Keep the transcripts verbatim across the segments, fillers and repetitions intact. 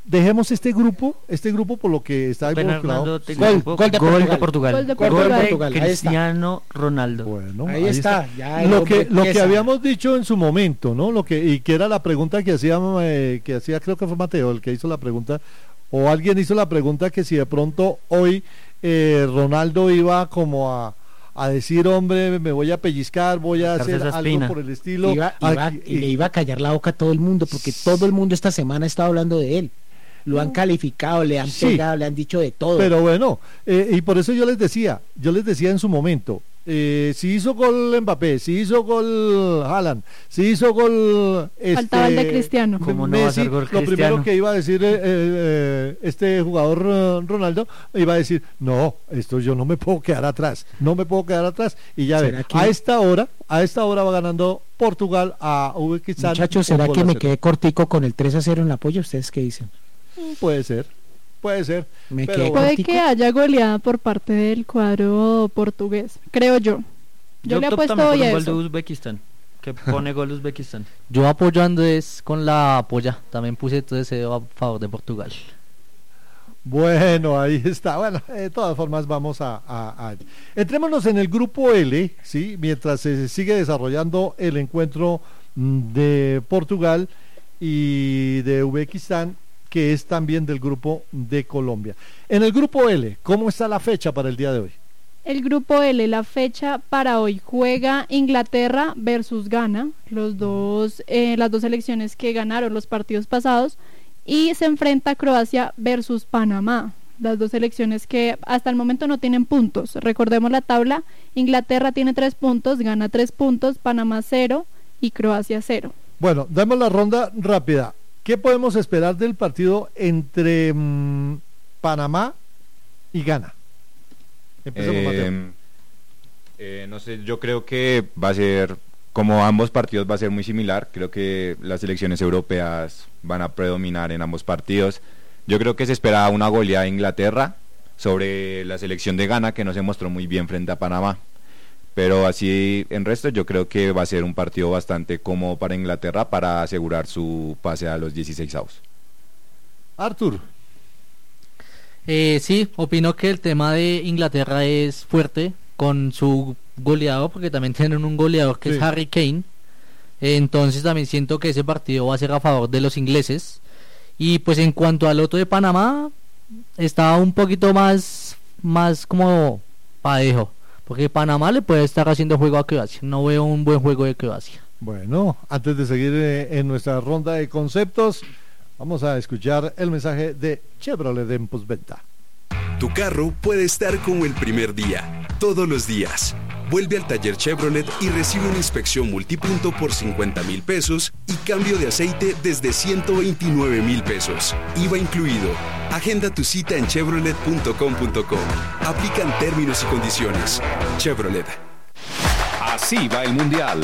dejemos este grupo, este grupo por lo que está involucrado. Gol, gol de gol de Portugal. Portugal. Gol de Gol Portugal. de Portugal, ahí está. Cristiano Ronaldo. Bueno, ahí, ahí está, está. Ya lo que lo que empieza. habíamos dicho en su momento, ¿no? Lo que y que era la pregunta que hacía eh, que hacía creo que fue Mateo el que hizo la pregunta o alguien hizo la pregunta que si de pronto hoy eh, Ronaldo iba como a a decir, hombre, me voy a pellizcar, voy a hacer algo espina. por el estilo. Iba, iba, Aquí, y le iba a callar la boca a todo el mundo, porque todo el mundo esta semana ha estado hablando de él. Lo han calificado, le han Sí. pegado, le han dicho de todo. Pero bueno, eh, y por eso yo les decía, yo les decía en su momento, eh, si hizo gol Mbappé, si hizo gol Haaland, si hizo gol este, Faltaba el de Cristiano. ¿Cómo no va a Messi, ser gol lo primero Cristiano? que iba a decir eh, eh, este jugador eh, Ronaldo, iba a decir, no, esto yo no me puedo quedar atrás, no me puedo quedar atrás, y ya ve, ¿Será que- a esta hora, a esta hora va ganando Portugal a Uzbekistán. Muchachos, ¿será un gol que a me cero. quedé cortico con el tres a cero en la polla? ¿Ustedes qué dicen? Puede ser, puede ser. Me Pero quedé bueno. Puede cortico. que haya goleada por parte del cuadro portugués, creo yo. Yo, le opto apuesto también por hoy un a gol de eso. Uzbekistán, que pone gol Uzbekistán. Yo apoyando es con la polla. También puse todo ese a favor de Portugal. Bueno, ahí está. Bueno, de todas formas vamos a, a, a... Entrémonos en el grupo L, ¿sí? Mientras se sigue desarrollando el encuentro mm, de Portugal y de Uzbekistán, que es también del grupo de Colombia. En el grupo L, ¿cómo está la fecha para el día de hoy? El grupo L, la fecha para hoy, juega Inglaterra versus Ghana, los dos, eh, las dos selecciones que ganaron los partidos pasados, y se enfrenta Croacia versus Panamá, las dos selecciones que hasta el momento no tienen puntos. Recordemos la tabla: Inglaterra tiene tres puntos, Ghana tres puntos, Panamá cero y Croacia cero. Bueno, damos la ronda rápida. ¿Qué podemos esperar del partido entre mmm, Panamá y Ghana? Empecemos, Eh, Mateo. eh, no sé, yo creo que va a ser, como ambos partidos va a ser muy similar, creo que las selecciones europeas van a predominar en ambos partidos. Yo creo que se espera una goleada de Inglaterra sobre la selección de Ghana, que no se mostró muy bien frente a Panamá. Pero así en resto yo creo que va a ser un partido bastante cómodo para Inglaterra para asegurar su pase a los dieciseisavos. Artur. Eh, sí, opino que el tema de Inglaterra es fuerte con su goleador, porque también tienen un goleador que Sí. es Harry Kane. Eh, entonces también siento que ese partido va a ser a favor de los ingleses. Y pues en cuanto al otro de Panamá, está un poquito más, más como parejo, porque Panamá le puede estar haciendo juego a Croacia. No veo un buen juego de Croacia. Bueno, antes de seguir eh, en nuestra ronda de conceptos, vamos a escuchar el mensaje de Chevrolet en postventa. Tu carro puede estar como el primer día, todos los días. Vuelve al taller Chevrolet y recibe una inspección multipunto por cincuenta mil pesos y cambio de aceite desde ciento veintinueve mil pesos. I V A incluido. Agenda tu cita en chevrolet punto com punto co. Aplican términos y condiciones. Chevrolet. Así va el Mundial.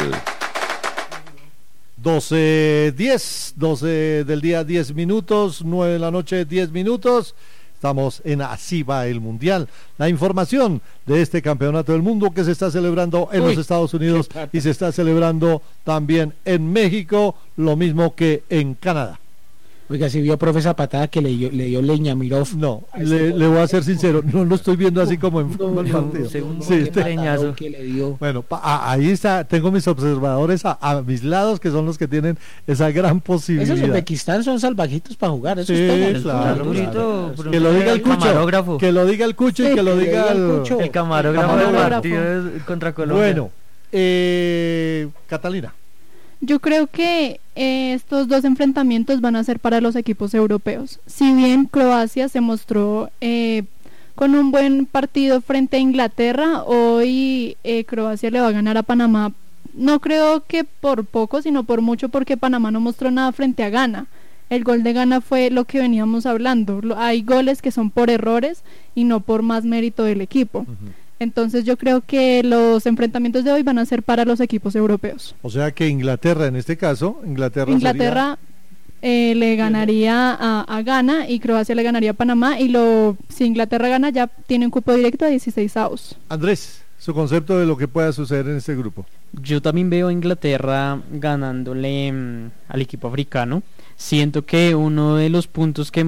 doce diez, doce del día, diez minutos, nueve de la noche, diez minutos. Estamos en Así va el Mundial. La información de este campeonato del mundo que se está celebrando en Uy, los Estados Unidos y se está celebrando también en México, lo mismo que en Canadá. Oiga, si vio, profe, esa patada que le dio, le dio Leña Mirov. No, le, le voy a ser sincero, no lo estoy viendo así como en No, el no, partido. segundo Sí, este- leñazo. que le dio. Bueno, pa- a- ahí está, tengo mis observadores a, a mis lados, que son los que tienen esa gran Esos posibilidad. Uzbekistán son salvajitos para jugar, esos Sí, pegan. claro, Durito, claro. pero Que lo diga el el Cucho, camarógrafo. que lo diga el Cucho y Sí, que lo que diga diga el el... Cucho. El camarógrafo del Camarógrafo. partido es contra Colombia. Bueno, eh, Catalina. Yo creo que eh, estos dos enfrentamientos van a ser para los equipos europeos. Si bien Croacia se mostró eh, con un buen partido frente a Inglaterra, hoy eh, Croacia le va a ganar a Panamá. No creo que por poco, sino por mucho, porque Panamá no mostró nada frente a Ghana. El gol de Ghana fue lo que veníamos hablando. Lo- Hay goles que son por errores y no por más mérito del equipo. Entonces yo creo que los enfrentamientos de hoy van a ser para los equipos europeos. O sea que Inglaterra, en este caso, Inglaterra, Inglaterra eh, le ganaría a, a Ghana y Croacia le ganaría a Panamá, y lo si Inglaterra gana ya tiene un cupo directo a dieciseisavos. sería... Andrés, su concepto de lo que pueda suceder en este grupo. Yo también veo a Inglaterra ganándole mm, al equipo africano. Siento que uno de los puntos que